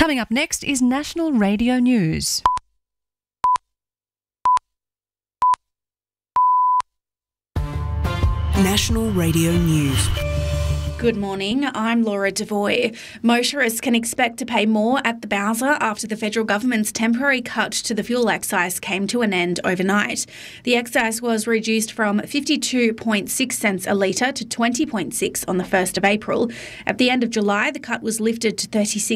Coming up next is National Radio News. National Radio News. Good morning, I'm Laura Devoy. Motorists can expect to pay more at the Bowser after the federal government's temporary cut to the fuel excise came to an end overnight. The excise was reduced from 52.6 cents a litre to 20.6 on the 1st of April. At the end of July, the cut was lifted to 36